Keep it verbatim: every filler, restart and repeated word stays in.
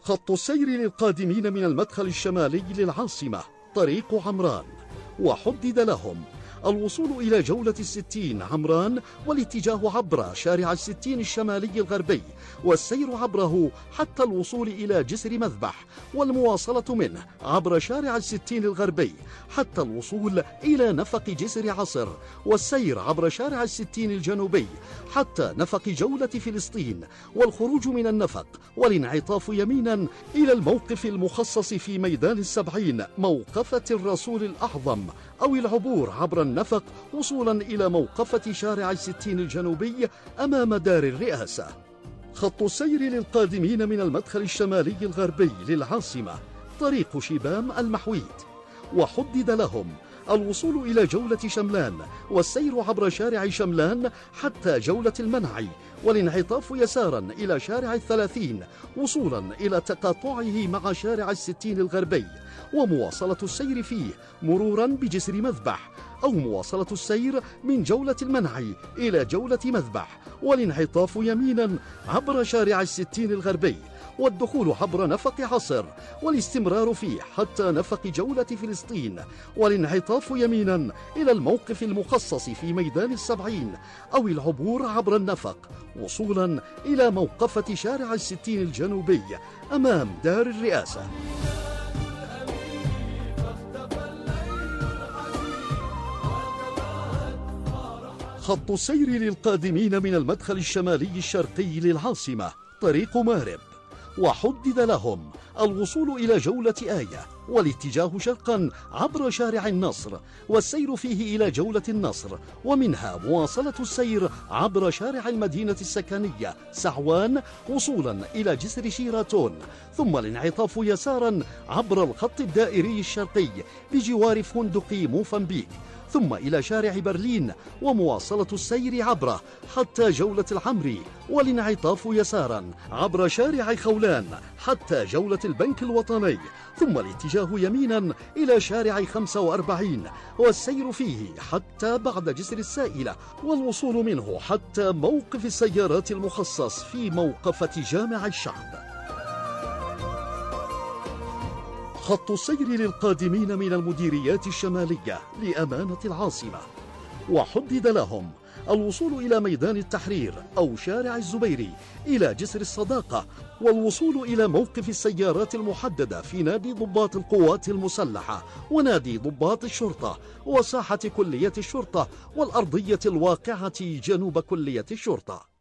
خط السير للقادمين من المدخل الشمالي للعاصمة طريق عمران، وحدد لهم الوصول إلى جولة الستين عمران والاتجاه عبر شارع الستين الشمالي الغربي والسير عبره حتى الوصول إلى جسر مذبح، والمواصلة منه عبر شارع الستين الغربي حتى الوصول إلى نفق جسر عصر، والسير عبر شارع الستين الجنوبي حتى نفق جولة فلسطين، والخروج من النفق والانعطاف يمينا إلى الموقف المخصص في ميدان السبعين موقفة الرسول الأعظم، أو العبور عبر النفق وصولا إلى موقفة شارع الستين الجنوبي أمام دار الرئاسة. خط السير للقادمين من المدخل الشمالي الغربي للعاصمة طريق شبام المحويد، وحدد لهم الوصول إلى جولة شملان والسير عبر شارع شملان حتى جولة المنعي، والانعطاف يسارا إلى شارع الثلاثين وصولا إلى تقاطعه مع شارع الستين الغربي، ومواصلة السير فيه مرورا بجسر مذبح، أو مواصلة السير من جولة المنعي إلى جولة مذبح، والانعطاف يمينا عبر شارع الستين الغربي، والدخول عبر نفق عصر، والاستمرار فيه حتى نفق جولة فلسطين، والانعطاف يمينا إلى الموقف المخصص في ميدان السبعين، أو العبور عبر النفق وصولا إلى موقفة شارع الستين الجنوبي أمام دار الرئاسة. خط السير للقادمين من المدخل الشمالي الشرقي للعاصمة طريق مارب، وحدد لهم الوصول إلى جولة آية والاتجاه شرقا عبر شارع النصر والسير فيه إلى جولة النصر، ومنها مواصلة السير عبر شارع المدينة السكنية سعوان وصولا إلى جسر شيراتون، ثم الانعطاف يسارا عبر الخط الدائري الشرقي بجوار فندق موفنبيك، ثم إلى شارع برلين ومواصلة السير عبره حتى جولة العمري، والانعطاف يسارا عبر شارع خولان حتى جولة البنك الوطني، ثم الاتجاه يمينا إلى شارع خمسة وأربعين والسير فيه حتى بعد جسر السائلة، والوصول منه حتى موقف السيارات المخصص في موقفة جامع الشعب. خط السير للقادمين من المديريات الشمالية لأمانة العاصمة، وحدد لهم الوصول إلى ميدان التحرير أو شارع الزبيري إلى جسر الصداقة، والوصول إلى موقف السيارات المحددة في نادي ضباط القوات المسلحة ونادي ضباط الشرطة وساحة كلية الشرطة والأرضية الواقعة جنوب كلية الشرطة.